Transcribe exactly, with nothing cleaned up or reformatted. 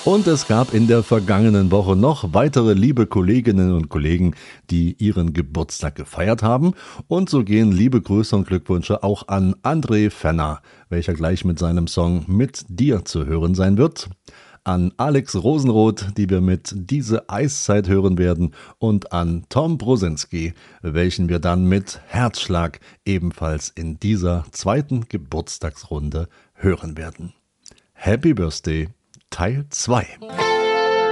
Und es gab in der vergangenen Woche noch weitere liebe Kolleginnen und Kollegen, die ihren Geburtstag gefeiert haben. Und so gehen liebe Grüße und Glückwünsche auch an André Fenner, welcher gleich mit seinem Song Mit dir zu hören sein wird. An Alex Rosenroth, die wir mit Diese Eiszeit hören werden. Und an Tom Brosinski, welchen wir dann mit Herzschlag ebenfalls in dieser zweiten Geburtstagsrunde hören werden. Happy Birthday Teil zwei.